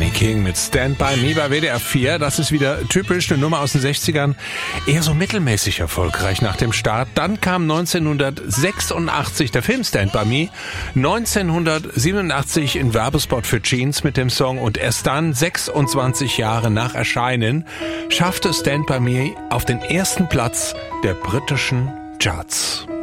Benny King mit Stand By Me bei WDR 4. Das ist wieder typisch, eine Nummer aus den 60ern. Eher so mittelmäßig erfolgreich nach dem Start. Dann kam 1986 der Film Stand By Me. 1987 ein Werbespot für Jeans mit dem Song. Und erst dann, 26 Jahre nach Erscheinen, schaffte Stand By Me auf den ersten Platz der britischen Charts.